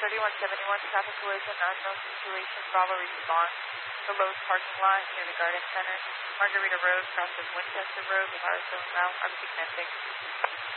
3171, traffic collision, unknown situation, Bravo respond. The Lowe's parking lot near the Garden Center. Margarita Road crosses Winchester Road with RSO route. I'm connecting.